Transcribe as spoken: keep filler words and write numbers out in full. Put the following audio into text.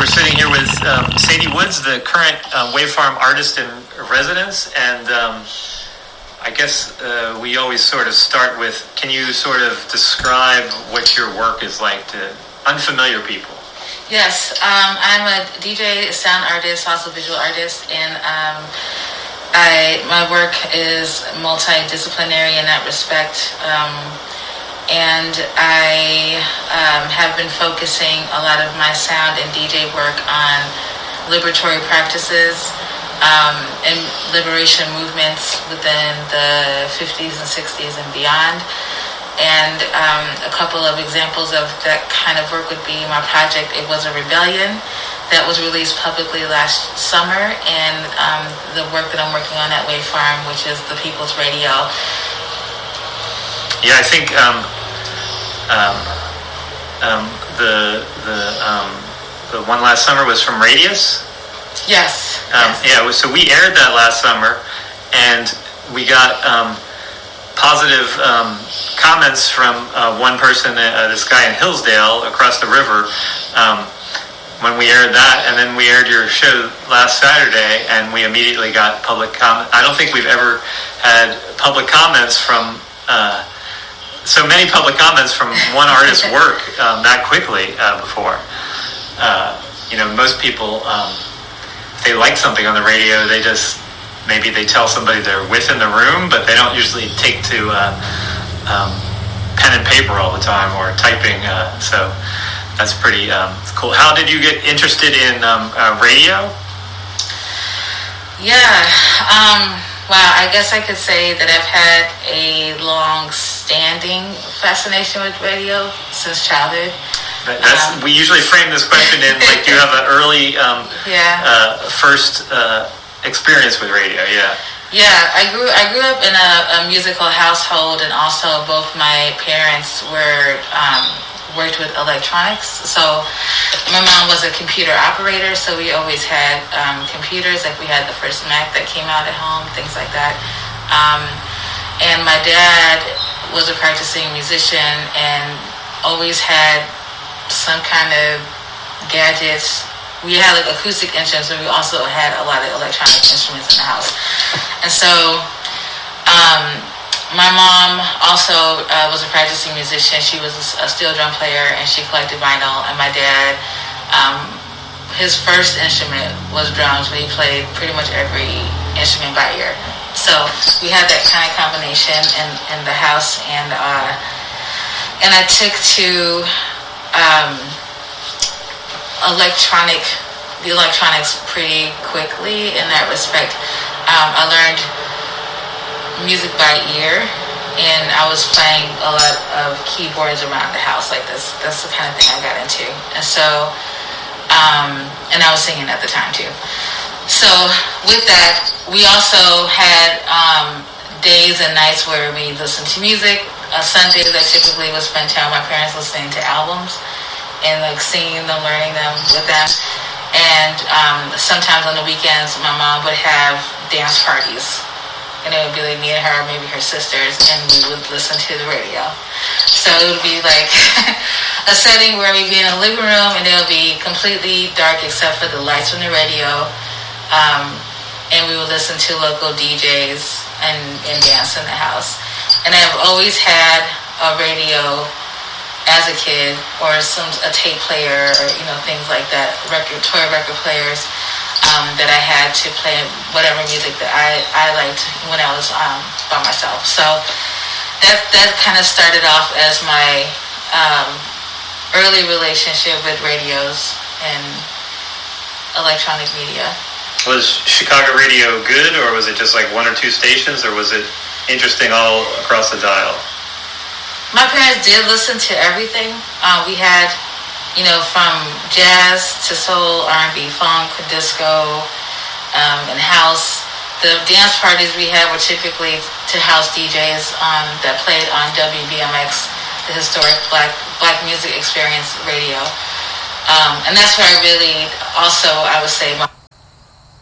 we're sitting here with um, Sadie Woods, the current uh, Wave Farm artist in residence, and um, I guess uh, we always sort of start with, can you sort of describe what your work is like to unfamiliar people? Yes, um, I'm a D J, sound artist, also visual artist, and um, I my work is multidisciplinary in that respect. Um, and I um, have been focusing a lot of my sound and D J work on liberatory practices um, and liberation movements within the fifties and sixties and beyond. And um, a couple of examples of that kind of work would be my project, It Was a Rebellion, that was released publicly last summer, and um, the work that I'm working on at Wave Farm, which is the People's Radio. Yeah, I think um, um, um, the the um, the one last summer was from Radius. Yes. Um, yes. Yeah. So we aired that last summer, and we got um, positive um, comments from uh, one person, uh, this guy in Hillsdale across the river, um, when we aired that, and then we aired your show last Saturday, and we immediately got public comment. I don't think we've ever had public comments from. Uh, So many public comments from one artist's work um, that quickly uh, before. Uh, you know, most people, um, if they like something on the radio, they just, maybe they tell somebody they're with in the room, but they don't usually take to uh, um, pen and paper all the time or typing. Uh, so that's pretty um, cool. How did you get interested in um, uh, radio? Yeah. Um, wow, I guess I could say that I've had a long-standing fascination with radio since childhood. That's, um, we usually frame this question in, like, do you have an early um, yeah. uh, first uh, experience with radio? Yeah. Yeah, I grew I grew up in a, a musical household, and also both my parents were um, worked with electronics. So my mom was a computer operator, so we always had um, computers. Like, we had the first Mac that came out at home, things like that. Um, and my dad was a practicing musician and always had some kind of gadgets. We had like acoustic instruments, and we also had a lot of electronic instruments in the house. And so um, my mom also uh, was a practicing musician. She was a steel drum player, and she collected vinyl. And my dad, um, his first instrument was drums, but he played pretty much every instrument by ear. So we had that kind of combination in, in the house, and uh, and I took to um, electronic, the electronics pretty quickly in that respect. Um, I learned music by ear, and I was playing a lot of keyboards around the house like this. That's the kind of thing I got into. And so, um, and I was singing at the time too. So with that, we also had um, days and nights where we listened to music. Uh, Sundays I typically would spend time with my parents listening to albums and like singing them, learning them with them. And um, sometimes on the weekends, my mom would have dance parties. And it would be like me and her, maybe her sisters, and we would listen to the radio. So it would be like a setting where we'd be in a living room, and it would be completely dark except for the lights from the radio. Um, and we would listen to local D Js and, and dance in the house. And I've always had a radio as a kid, or some a tape player, or you know, things like that, record toy record players. Um, that I had to play whatever music that I, I liked when I was um, by myself. So that that kind of started off as my um, early relationship with radios and electronic media. Was Chicago radio good, or was it just like one or two stations, or was it interesting all across the dial? My parents did listen to everything. Uh, we had, you know, from jazz to soul, R and B, funk, disco, um, and house. The dance parties we had were typically to house D Js on, that played on W B M X, the historic Black Black Music Experience radio. Um, and that's where I really also, I would say, my